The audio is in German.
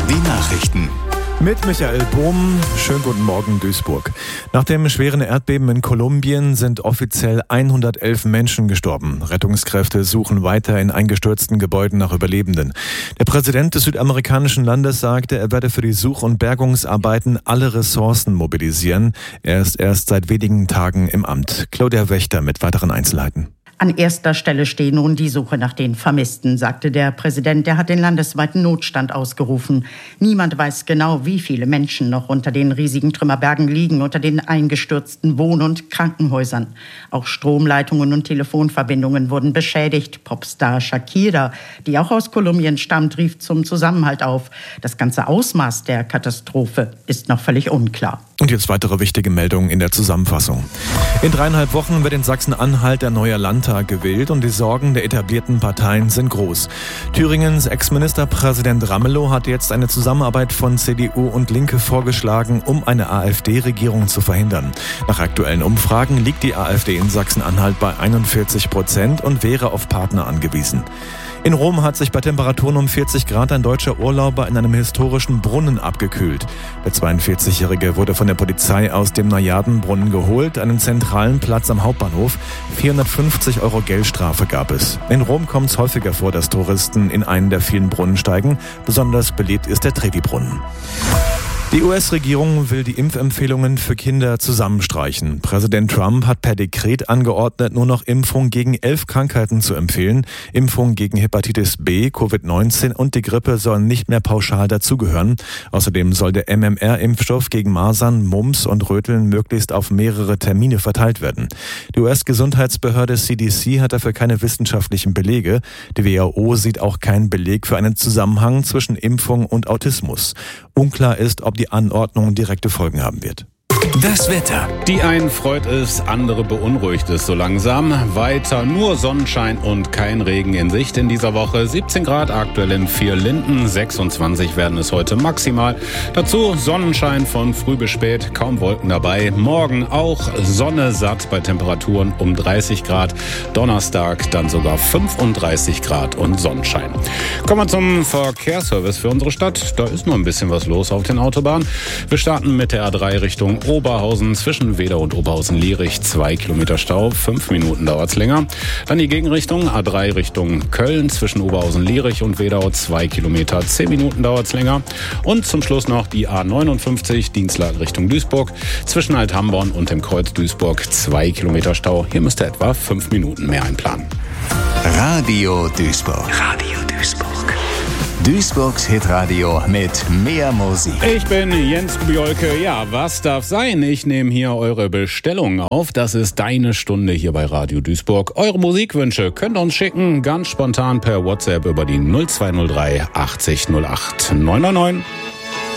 Die Nachrichten. Mit Michael Bohm. Schönen guten Morgen, Duisburg. Nach dem schweren Erdbeben in Kolumbien sind offiziell 111 Menschen gestorben. Rettungskräfte suchen weiter in eingestürzten Gebäuden nach Überlebenden. Der Präsident des südamerikanischen Landes sagte, er werde für die Such- und Bergungsarbeiten alle Ressourcen mobilisieren. Er ist erst seit wenigen Tagen im Amt. Claudia Wächter mit weiteren Einzelheiten. An erster Stelle stehe nun die Suche nach den Vermissten, sagte der Präsident. Der hat den landesweiten Notstand ausgerufen. Niemand weiß genau, wie viele Menschen noch unter den riesigen Trümmerbergen liegen, unter den eingestürzten Wohn- und Krankenhäusern. Auch Stromleitungen und Telefonverbindungen wurden beschädigt. Popstar Shakira, die auch aus Kolumbien stammt, rief zum Zusammenhalt auf. Das ganze Ausmaß der Katastrophe ist noch völlig unklar. Und jetzt weitere wichtige Meldungen in der Zusammenfassung. In 3,5 Wochen wird in Sachsen-Anhalt der neue Landtag gewählt und die Sorgen der etablierten Parteien sind groß. Thüringens Ex-Ministerpräsident Ramelow hat jetzt eine Zusammenarbeit von CDU und Linke vorgeschlagen, um eine AfD-Regierung zu verhindern. Nach aktuellen Umfragen liegt die AfD in Sachsen-Anhalt bei 41% und wäre auf Partner angewiesen. In Rom hat sich bei Temperaturen um 40 Grad ein deutscher Urlauber in einem historischen Brunnen abgekühlt. Der 42-Jährige wurde von der Polizei aus dem Najadenbrunnen geholt, einen zentralen Platz am Hauptbahnhof. 450 € Geldstrafe gab es. In Rom kommt es häufiger vor, dass Touristen in einen der vielen Brunnen steigen. Besonders beliebt ist der Trevi-Brunnen. Die US-Regierung will die Impfempfehlungen für Kinder zusammenstreichen. Präsident Trump hat per Dekret angeordnet, nur noch Impfung gegen 11 Krankheiten zu empfehlen. Impfung gegen Hepatitis B, Covid-19 und die Grippe sollen nicht mehr pauschal dazugehören. Außerdem soll der MMR-Impfstoff gegen Masern, Mumps und Röteln möglichst auf mehrere Termine verteilt werden. Die US-Gesundheitsbehörde CDC hat dafür keine wissenschaftlichen Belege. Die WHO sieht auch keinen Beleg für einen Zusammenhang zwischen Impfung und Autismus. Unklar ist, ob die Anordnung direkte Folgen haben wird. Das Wetter. Die einen freut es, andere beunruhigt es so langsam. Weiter nur Sonnenschein und kein Regen in Sicht in dieser Woche. 17 Grad aktuell in Vierlinden, 26 werden es heute maximal. Dazu Sonnenschein von früh bis spät, kaum Wolken dabei. Morgen auch Sonne satt bei Temperaturen um 30 Grad. Donnerstag dann sogar 35 Grad und Sonnenschein. Kommen wir zum Verkehrsservice für unsere Stadt. Da ist noch ein bisschen was los auf den Autobahnen. Wir starten mit der A3 Richtung Oberhausen, zwischen Wedau und Oberhausen-Lierich 2 Kilometer Stau, 5 Minuten dauert's länger. Dann die Gegenrichtung, A3 Richtung Köln, zwischen Oberhausen-Lierich und Wedau 2 Kilometer, 10 Minuten dauert's länger. Und zum Schluss noch die A59, Dienstlagen Richtung Duisburg, zwischen Alt-Hamborn und dem Kreuz Duisburg 2 Kilometer Stau. Hier müsst ihr etwa 5 Minuten mehr einplanen. Radio Duisburg. Radio Duisburg. Duisburgs Hitradio mit mehr Musik. Ich bin Jens Kubiolke. Ja, was darf sein? Ich nehme hier eure Bestellungen auf. Das ist deine Stunde hier bei Radio Duisburg. Eure Musikwünsche könnt ihr uns schicken, ganz spontan per WhatsApp über die 0203 80 08 999.